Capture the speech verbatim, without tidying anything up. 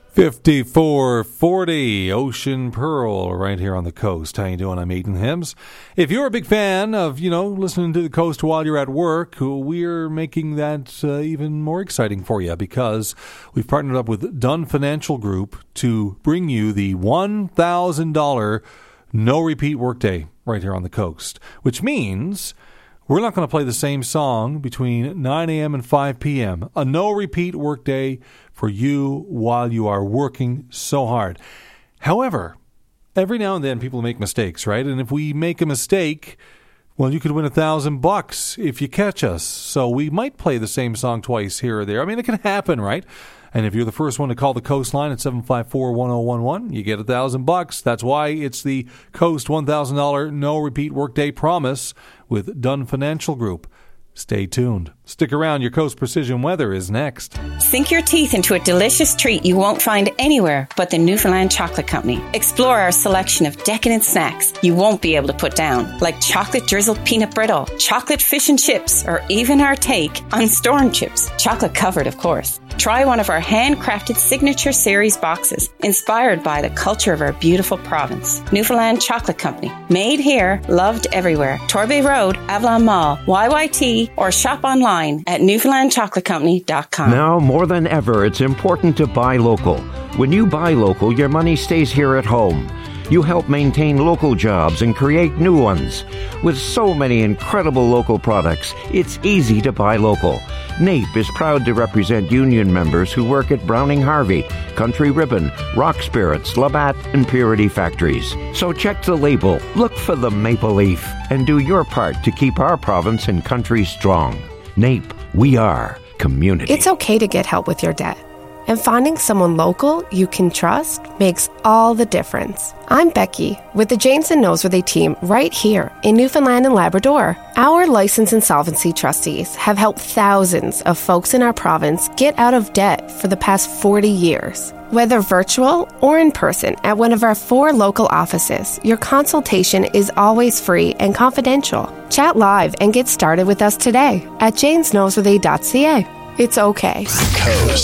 fifty-four forty Ocean Pearl right here on the coast. How you doing? I'm Aidan Hims. If you're a big fan of, you know, listening to the coast while you're at work, we're making that uh, even more exciting for you because we've partnered up with Dunn Financial Group to bring you the one thousand dollars no repeat workday right here on the coast, which means we're not going to play the same song between nine a.m. and five p.m. A no repeat workday for you while you are working so hard. However, every now and then people make mistakes, right? And if we make a mistake, well, you could win a thousand bucks if you catch us. So we might play the same song twice here or there. I mean, it can happen, right? And if you're the first one to call the Coastline at seven five four, one oh one one, you get a thousand bucks. That's why it's the Coast one thousand dollars no repeat workday promise with Dunn Financial Group. Stay tuned. Stick around. Your Coast Precision Weather is next. Sink your teeth into a delicious treat you won't find anywhere but the Newfoundland Chocolate Company. Explore our selection of decadent snacks you won't be able to put down, like chocolate drizzled peanut brittle, chocolate fish and chips, or even our take on storm chips, chocolate covered, of course. Try one of our handcrafted signature series boxes, inspired by the culture of our beautiful province. Newfoundland Chocolate Company. Made here, loved everywhere. Torbay Road, Avalon Mall, Y Y T, or shop online at newfoundland chocolate company dot com. Now, more than ever, it's important to buy local. When you buy local, your money stays here at home. You help maintain local jobs and create new ones. With so many incredible local products, it's easy to buy local. NAPE is proud to represent union members who work at Browning Harvey, Country Ribbon, Rock Spirits, Labatt, and Purity Factories. So check the label, look for the maple leaf, and do your part to keep our province and country strong. NAPE, we are community. It's okay to get help with your debt. And finding someone local you can trust makes all the difference. I'm Becky with the James and Noseworthy team right here in Newfoundland and Labrador. Our licensed insolvency trustees have helped thousands of folks in our province get out of debt for the past forty years. Whether virtual or in person at one of our four local offices, your consultation is always free and confidential. Chat live and get started with us today at james noseworthy dot c a. It's okay. Coast.